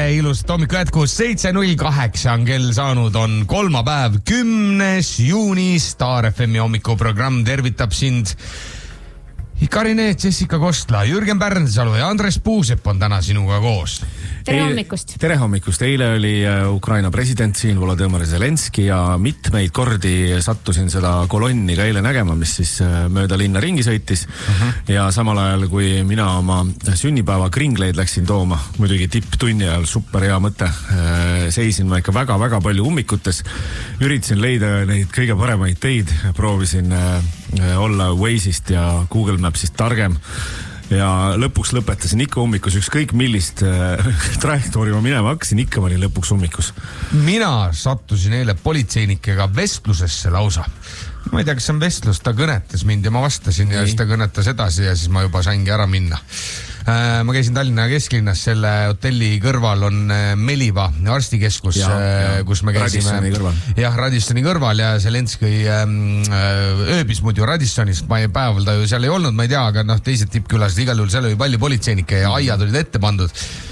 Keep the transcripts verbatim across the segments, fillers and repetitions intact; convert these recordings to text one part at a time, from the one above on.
ilusat hommiku jätku, seitse null kaheksa on kell saanud, on kolmapäev, kümnes juuni, Star F M-i hommikuprogramm tervitab sind. Karine, Jessica Kostla, Jürgen Pärnsalu ja Andres Puusepp on täna sinuga koos. Tere hommikust. Tere hommikust. Eile oli Ukraina president siin, Volodõmõr Zelenski, ja mitmeid kordi sattusin seda kolonni ka eile nägema, mis siis mööda linna ringi sõitis. Uh-huh. Ja samal ajal, kui mina oma sünnipäeva kringleid läksin tooma, muidugi tipptunni ajal, super hea mõte, seisin ma ikka väga-väga palju ummikutes, üritasin leida neid kõige paremaid teid, proovisin olla Waze'ist ja Google Mapsist targem. Ja lõpuks lõpetasin ikka ummikus, ükskõik millist äh, trajektoori ma minema hakkasin, ikka ma olin lõpuks ummikus. Mina sattusin eile politseinikega vestlusesse lausa. Ma ei tea, kas on vestlus, ta kõnetas mind ja ma vastasin ja siis ta kõnetas edasi ja siis ma juba saingi ära minna. Äh, ma käisin Tallinna kesklinnas, selle hotelli kõrval on Meliva arstikeskus, ja, ja, kus me käisime. Jah, Radissoni kõrval ja Zelenski ööbis muidu Radissonis, ma ei päeval ta ju seal ei olnud, ma ei tea, aga noh, teised tippkülased, igal juhul seal oli palju politseinikke ja aiad olid ette pandud.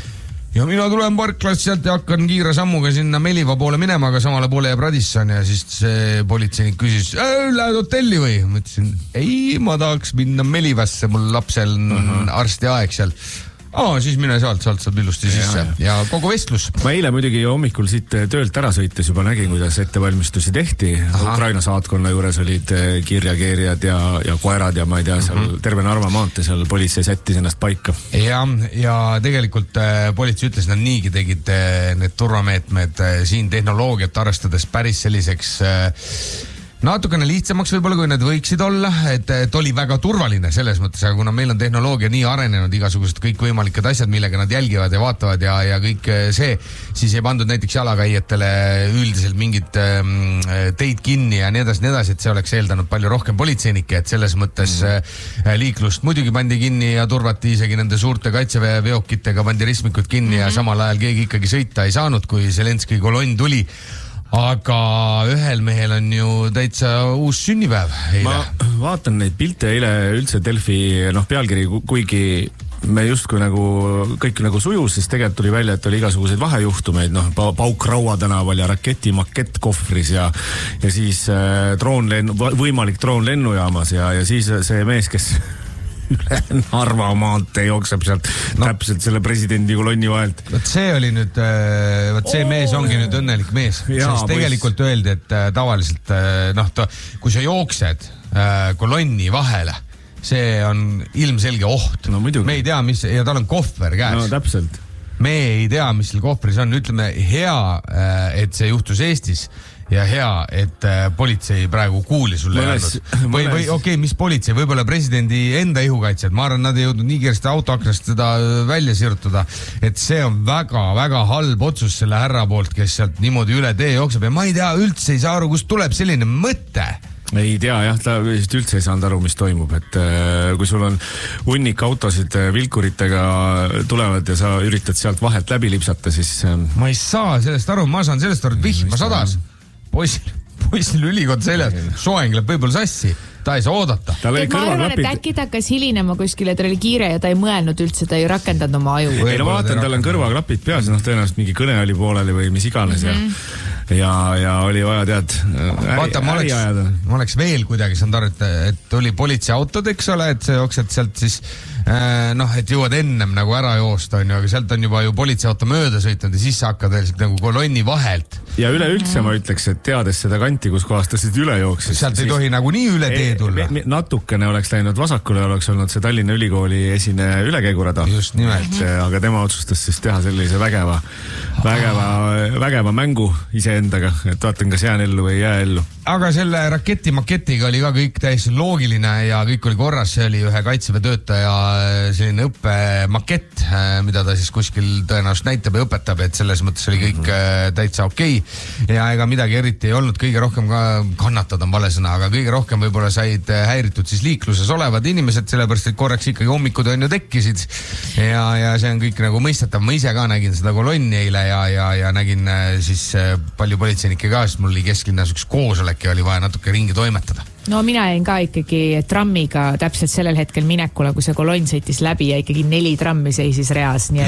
Ja mina tulen parklast sealt ja hakkan kiire sammuga sinna Meliva poole minema, aga samale poole jääb Radisson ja siis see politseinik küsis, lähed hotelli või? Ma ütlesin, ei, ma tahaks minna Melivasse, mul lapsel on uh-huh. arsti aeg seal. Aa, siis mine sealt, sealt saab ilusti sisse ja, ja kogu vestlus. Ma eile muidugi hommikul siit töölt ära sõites juba nägin, kuidas ettevalmistusi tehti. Aha. Ukraina saatkonna juures olid kirjakeerijad ja, ja koerad ja ma ei tea, seal mm-hmm. terve Narva maante, seal politsei sättis ennast paika. Ja, ja tegelikult äh, politsei ütles, nad niigi tegid äh, need turvameetmed äh, siin tehnoloogiat arvestades päris selliseks äh, natukene lihtsamaks võib-olla, kui need võiksid olla, et, et oli väga turvaline selles mõttes, aga kuna meil on tehnoloogia nii arenenud, igasugused kõik võimalikud asjad, millega nad jälgivad ja vaatavad ja, ja kõik see, siis ei pandud näiteks jalakäijatele üldiselt mingit ähm, teid kinni ja nii edasi, nii edasi, et see oleks eeldanud palju rohkem politseinikke, et selles mõttes mm. äh, liiklust muidugi pandi kinni ja turvati isegi nende suurte kaitseveokitega, pandi ristmikud kinni mm-hmm. ja samal ajal keegi ikkagi sõita ei saanud, kui Zelenski kolonn tuli. Aga ühel mehel on ju täitsa uus sünnipäev eile. Ma vaatan neid pilte eile üldse Delfi noh, pealkiri, kuigi me justkui nagu kõik nagu sujus, siis tegelikult tuli välja, et oli igasuguseid vahejuhtumeid, noh, pauk Raua tänaval ja raketi makett kohvris ja, ja siis äh, droonlennu, võimalik droon lennujaamas ja, ja siis see mees, kes üle Narva maante jookseb sealt no. täpselt selle presidendi kolonni vahelt. Võt see oli nüüd, võt see oh. mees ongi nüüd õnnelik mees. Ja, sest tegelikult poiss. Öeldi, et tavaliselt, noh, ta, kui sa jooksed kolonni vahele, see on ilmselge oht. No, me ei tea, mis, ja tal on kohver käes. No, täpselt. Me ei tea, mis seal kohveris on. Ütleme, hea, et see juhtus Eestis. Ja hea, et äh, politsei praegu kuuli sulle jäänud. Või, või okei, okay, mis politsei, võib-olla presidendi enda ihukaitsjad. Ma arvan, nad ei jõudnud nii kiiresti autoaknast seda välja sirutada, et see on väga-väga halb otsus selle härra poolt, kes sealt niimoodi üle tee jookseb. Ja ma ei tea, üldse ei saa aru, kust tuleb selline mõte. Ei tea, jah, ta üldse ei saanud aru, mis toimub, et äh, kui sul on hunnik autosid äh, vilkuritega tulevad ja sa üritad sealt vahelt läbi lipsata, siis äh, ma ei saa sellest aru, ma saan sellest aru, et vihma sadas. Poisil, poisil ülikond seljas, soeng läheb võib-olla sassi, ta ei saa oodata. Ma arvan, et äkki ta hakkas hilinema kuskile, ta oli kiire ja ta ei mõelnud üldse, ta ei rakendanud oma aju. Ei, no vaatan, tal on kõrvaklapid peas, noh tõenäoliselt mingi kõne oli pooleli või mis iganes mm-hmm. ja, ja, ja oli vaja tead äri, vaata, ma oleks, ajada. Ma oleks veel kuidagi saanud aru, et, et oli politseiautod, eks ole, et see jooksed sealt siis noh, et jõuad ennem nagu ära joosta, on ju, aga sealt on juba ju politseiauto mööda sõitnud ja siis sa hakkad nagu kolonni vahelt. Ja üleüldse ma ütleks, et teades seda kanti, kus kohast ta siit üle jooksis. Sealt ei tohi nagu nii üle tee tulla. Natukene oleks läinud vasakule, oleks olnud see Tallinna Ülikooli esine ülekäigurada. Just nimelt. Aga tema otsustas siis teha sellise vägeva, vägeva, vägeva mängu iseendaga, et vaatan, kas jään ellu või ei jää ellu. Aga selle raketi maketiga oli ka kõik täiesti loogiline ja kõik oli korras, see oli ühe kaitseväetöötaja selline õppemakett, mida ta siis kuskil tõenäoliselt näitab ja õpetab, et selles mõttes oli kõik täitsa okei. Ja ega midagi eriti ei olnud, kõige rohkem ka kannatada on vale sõna, aga kõige rohkem võib-olla said häiritud siis liikluses olevad inimesed, sellepärast et korraks ikkagi hommikud on ju tekkisid ja, ja see on kõik nagu mõistetav. Ma ise ka nägin seda kolonni eile ja, ja, ja nägin siis palju politseinikke ka, sest mul oli kesklinnas üks koosolek ja oli vaja natuke ringi toimetada. no mina jäin ka ikkagi trammiga täpselt sellel hetkel minekule, kui see kolonn sõitis läbi ja ikkagi neli trammi seisis reas, nii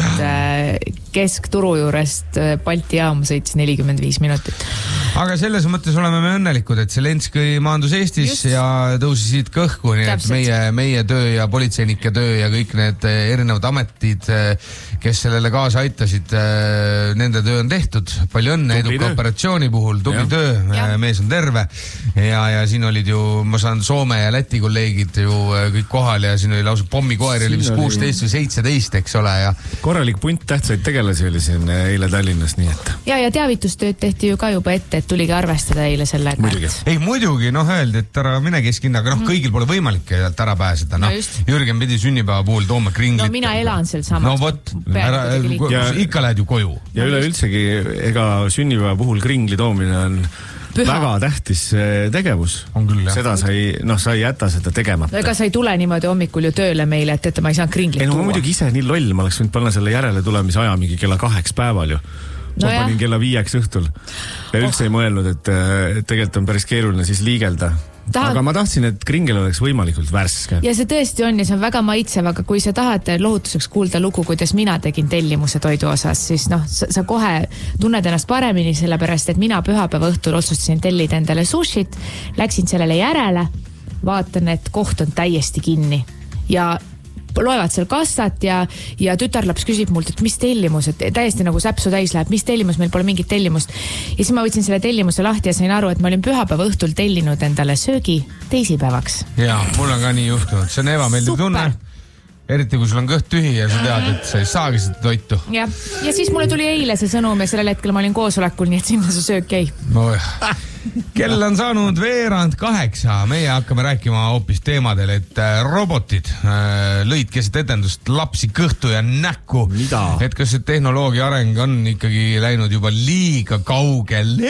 et keskturu juurest Balti jaam sõitis nelikümmend viis minutit. Aga selles mõttes oleme me õnnelikud, et Zelenskõi maandus Eestis Just. ja tõusis siit kõhku, nii et meie, meie töö ja politseinike töö ja kõik need erinevad ametid, kes sellele kaasa aitasid, nende töö on tehtud. Palju õnne eduka operatsiooni puhul, tubli ja. töö, ja. mees on terve ja, ja siin olid ju, ma saan Soome ja Läti kolleegid ju kõik kohal ja siin oli lausa pommikoeri, oli vist kuusteist või seitseteist, eks ole. Ja... korralik punt tähtsaid tegelasi oli siin eile Tallinnas, nii et. Ja, ja teavitustööd tehti ju ka juba ette, et tuligi arvestada eile sellega. Muidugi. Ei, muidugi, noh öeldi, et ära mine keskinna, aga noh, mm. kõigil pole võimalik ära pääseda. No, no Jürgen pidi sünnipäeva puhul tooma kringlit. No mina elan seal samas. No vot, ära, ja, ikka lähed ju koju. Ja üleüldsegi, ega sünnipäeva puhul kringli toomine on Püha. väga tähtis tegevus. On küll, jah. Seda sa ei, noh, sa ei jäta seda tegemata. Ega sa ei tule niimoodi hommikul ju tööle meile, et, et ma ei saa kringlit ei, no, tuua. Ma muidugi ise nii loll, ma oleks võinud panna selle järele tulemise aja mingi kella kaheks päeval ju. No ma panin kella viieks õhtul. Ja üldse oh. ei mõelnud, et, et tegelikult on päris keeruline siis liigelda. Tahad... aga ma tahtsin, et kringel oleks võimalikult värske. Ja see tõesti on ja see on väga maitsev, aga kui sa tahad lohutuseks kuulda lugu, kuidas mina tegin tellimuse toidu osas, siis noh, sa, sa kohe tunned ennast paremini, sellepärast, et mina pühapäeva õhtul otsustasin tellida endale sushit, läksin sellele järele, vaatan, et koht on täiesti kinni ja loevad seal kassat ja, ja tütarlaps küsib mult, et mis tellimus, et täiesti nagu säpsu täis läheb, mis tellimus, meil pole mingit tellimust. Ja siis ma võtsin selle tellimuse lahti ja sain aru, et ma olin pühapäeva õhtul tellinud endale söögi teisipäevaks. Jaa, mul on ka nii juhtunud, see on ebameeldiv tunne. Eriti kui sul on kõht tühi ja sa tead, et sa ei saagi seda toitu. Ja, ja siis mulle tuli eile see sõnum ja sellel hetkel ma olin koosolekul, nii et sinna see söök jäi. No jah. Kell on saanud veerand kaheksa. Meie hakkame rääkima hoopis teemadel, et robotid lõid keset etendust lapsi kõhtu ja näkku. Mida? Et kas see tehnoloogia areng on ikkagi läinud juba liiga kaugele?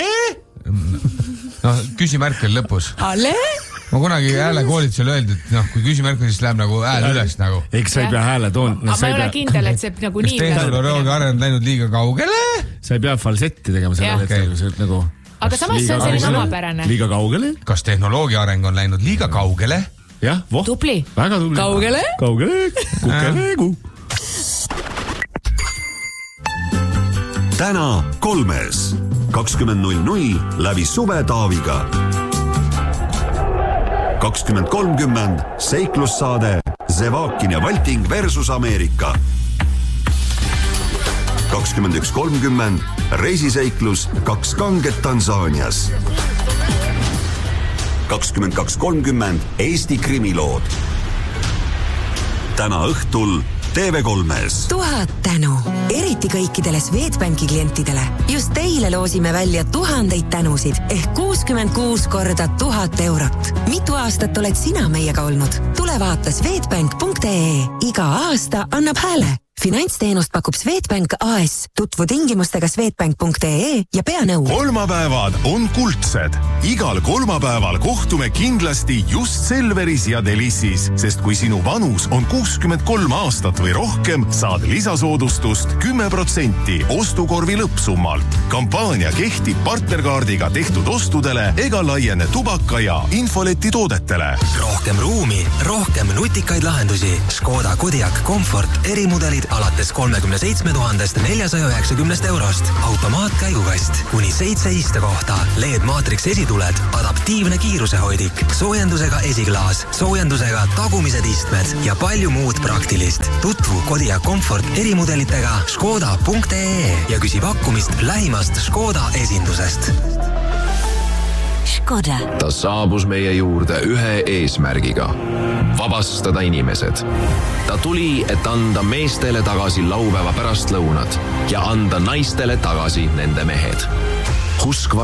No, küsimärkel lõpus. Ale? Ma kunagi häälekoolitusel öeldi, et noh, kui küsimärk on, siis läheb nagu hääl üles nagu. Eks sa ei pea hääle toon. No, aga ma ei ole kindel, et see nagu nii. Kas tehnoloogia areng läinud liiga kaugele? Sa ei pea falsetti tegema selle hetkel, nagu... aga samas see on selline omapärane. Liiga kaugele? Kas tehnoloogia areng on läinud liiga kaugele? Jah, voh. Tupli. Väga tupli. Kaugele? Kaugele, kukeleegu. Täna kolmes. kakskümmend null null läbi Suve Taaviga. kakskümmend kolmkümmend seiklussaade Zevakin ja Valting versus Ameerika. kakskümmend üks kolmkümmend reisiseiklus kaks kanget Tansaanias. kakskümmend kaks kolmkümmend Eesti krimilood. Täna õhtul T V kolmes. Tuhat tänu. Eriti kõikidele Swedbanki klientidele. Just teile loosime välja tuhandeid tänusid ehk kuuskümmend kuus korda tuhat eurot. Mitu aastat oled sina meiega olnud? Tule vaata swedbank punkt ee. Iga aasta annab hääle. Finantsteenust pakub Swedbank A S. Tutvu tingimustega swedbank punkt ee ja pea nõu. Kolmapäevad on kuldsed. Igal kolmapäeval kohtume kindlasti just Selveris ja Delissis, sest kui sinu vanus on kuuskümmend kolm aastat või rohkem, saad lisasoodustust kümme protsenti ostukorvi lõppsummalt. Kampaania kehtib partnerkaardiga tehtud ostudele ega laiene tubaka ja infoleti toodetele. Rohkem ruumi, rohkem nutikaid lahendusi. Škoda Kodiaq Comfort erimudelid alates kolmekümne seitsme tuhandest neljasaja üheksakümnest eurost. Automaatkäigukast, kuni seitse istekohta, L E D Matrix esituled, adaptiivne kiirusehoidik, soojendusega esiklaas, soojendusega tagumised istmed ja palju muud praktilist. Tutvu Kodiaq Comfort erimudelitega škoda punkt ee ja küsi pakkumist lähimast Škoda esindusest. Škoda. Ta saabus meie juurde ühe eesmärgiga. Vabastada inimesed. Ta tuli, et anda meestele tagasi laupäeva pärastlõunad ja anda naistele tagasi nende mehed. Huskva